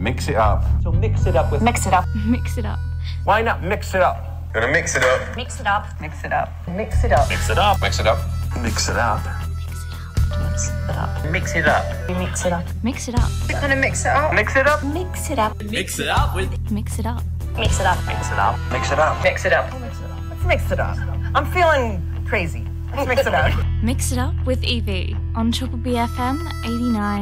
Mix it up. So mix it up with... Mix it up. Mix it up. Why not mix it up? Gonna mix it up. Mix it up. Mix it up. Mix it up. Mix it up. Mix it up. Mix it up. Mix it up. Mix it up. Mix it up. Mix it up. We're gonna mix it up. Mix it up. Mix it up. Mix it up with. Mix it up. Mix it up. Mix it up. Mix it up. Mix it up. Let's mix it up. I'm feeling crazy. Let's mix it up. Mix it up with Evie on Triple BFM 89.